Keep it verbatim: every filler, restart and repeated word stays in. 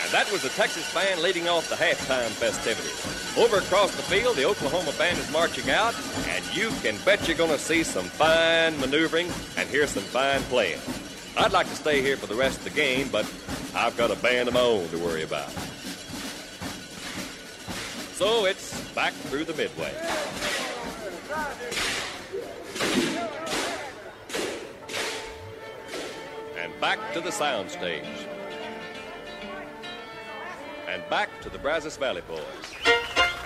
And that was the Texas band leading off the halftime festivities. Over across the field, the Oklahoma band is marching out, and you can bet you're going to see some fine maneuvering and hear some fine playing. I'd like to stay here for the rest of the game, but I've got a band of my own to worry about. So it's back through the midway. And back to the soundstage. And back to the Brazos Valley Boys.